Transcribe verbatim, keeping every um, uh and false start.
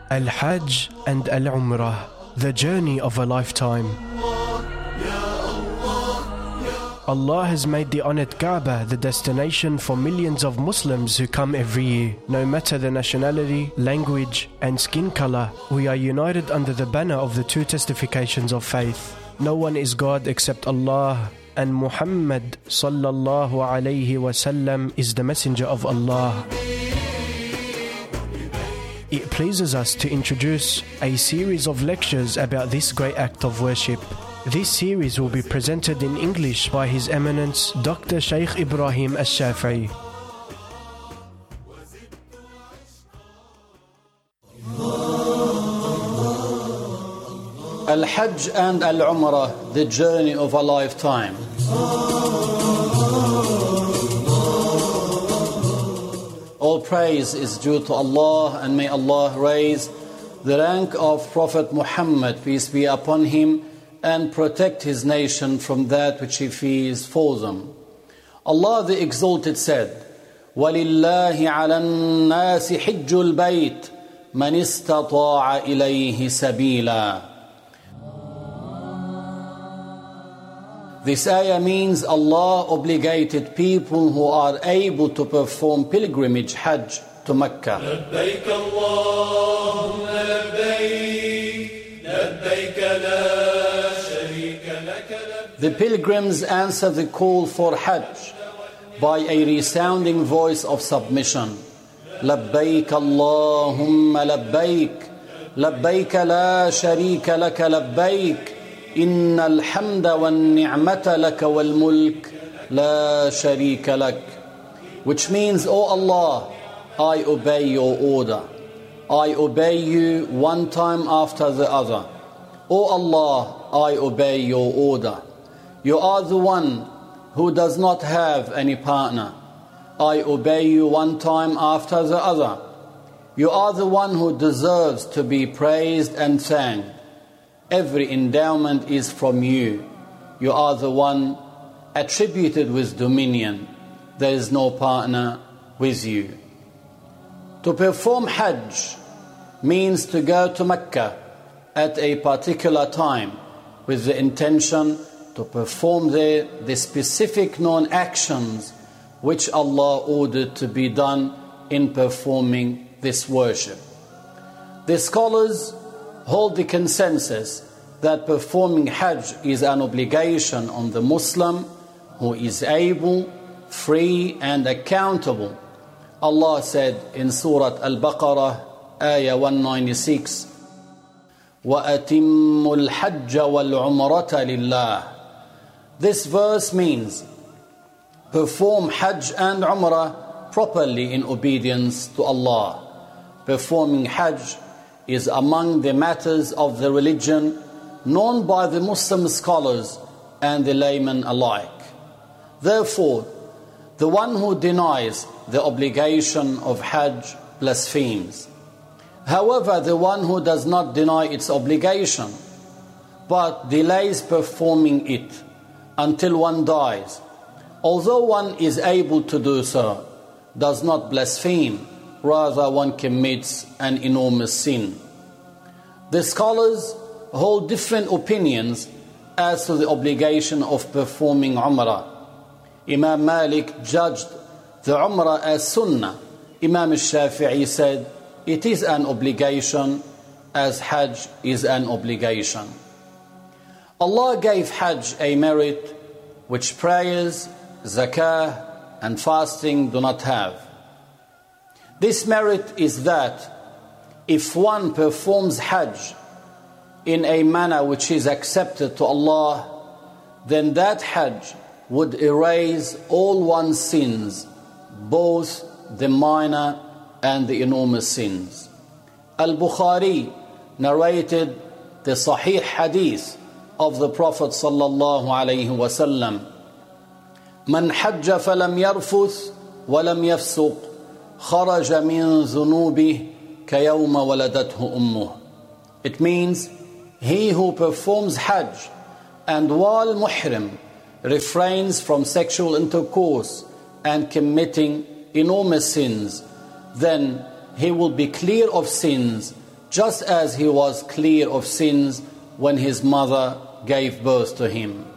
Al-Hajj and Al-Umrah, the journey of a lifetime. Allah has made the honored Kaaba the destination for millions of Muslims who come every year. No matter the nationality, language and skin color, we are united under the banner of the two testifications of faith. No one is God except Allah, and Muhammad sallallahu alayhi wasallam is the messenger of Allah. It pleases us to introduce a series of lectures about this great act of worship. This series will be presented in English by His Eminence Doctor Shaykh Ibrahim Al-Shafi'i. Al-Hajj and Al-Umrah, the journey of a lifetime. All praise is due to Allah, and may Allah raise the rank of Prophet Muhammad, peace be upon him, and protect his nation from that which he fears for them. Allah the Exalted said, وَلِلَّهِ عَلَى النَّاسِ حِجُّ الْبَيْتِ مَنِ اسْتَطَاعَ إِلَيْهِ سَبِيلًا. This ayah means Allah obligated people who are able to perform pilgrimage Hajj to Mecca. لبيك اللهم لبيك لبيك لا شريك لك لبيك. The pilgrims answer the call for Hajj by a resounding voice of submission. لبيك اللهم لبيك لبيك لا شريك لك لبيك إن الحمد والنعمة لك والملك لا شريك لك. Which means, O Allah, I obey your order. I obey you one time after the other. O Allah, I obey your order. You are the one who does not have any partner. I obey you one time after the other. You are the one who deserves to be praised and thanked. Every endowment is from you. You are the one attributed with dominion. There is no partner with you. To perform Hajj means to go to Mecca at a particular time with the intention to perform there the specific known actions which Allah ordered to be done in performing this worship. The scholars hold the consensus that performing Hajj is an obligation on the Muslim who is able, free and accountable. Allah said in Surah Al-Baqarah, Ayah one ninety-six, وَأَتِمُّ الْحَجَّ وَالْعُمْرَةَ لِلَّهِ. This verse means perform Hajj and Umrah properly in obedience to Allah. Performing Hajj is among the matters of the religion known by the Muslim scholars and the laymen alike. Therefore, the one who denies the obligation of Hajj blasphemes. However, the one who does not deny its obligation but delays performing it until one dies, although one is able to do so, does not blaspheme. Rather, one commits an enormous sin. The scholars hold different opinions as to the obligation of performing Umrah. Imam Malik judged the Umrah as Sunnah. Imam Al-Shafi'i said it is an obligation as Hajj is an obligation. Allah gave Hajj a merit which prayers, zakah and fasting do not have. This merit is that if one performs Hajj in a manner which is accepted to Allah, then that Hajj would erase all one's sins, both the minor and the enormous sins. Al-Bukhari narrated the Sahih Hadith of the Prophet sallallahu alaihi wasallam, "Man hajja falam yarfuth walam yafsuq kharaja min dhunubih kayawma waladathu ummuh." It means, he who performs Hajj and while muhrim refrains from sexual intercourse and committing enormous sins, then he will be clear of sins just as he was clear of sins when his mother gave birth to him.